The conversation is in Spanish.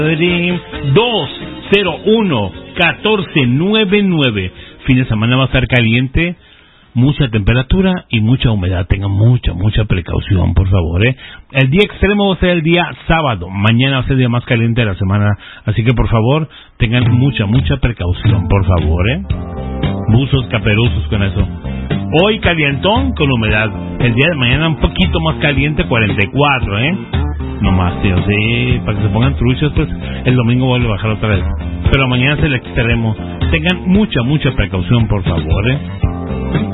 201-1499. Fin de semana va a estar caliente, mucha temperatura y mucha humedad. Tengan mucha precaución, por favor, El día extremo va a ser el día sábado. Mañana va a ser el día más caliente de la semana. Así que, por favor, tengan mucha precaución, por favor, Buzos caperuzos con eso. Hoy calientón con humedad. El día de mañana un poquito más caliente, 44, No más, tío, sí, para que se pongan truchos, pues el domingo vuelve a bajar otra vez. Pero mañana es el extremo. Tengan mucha precaución, por favor,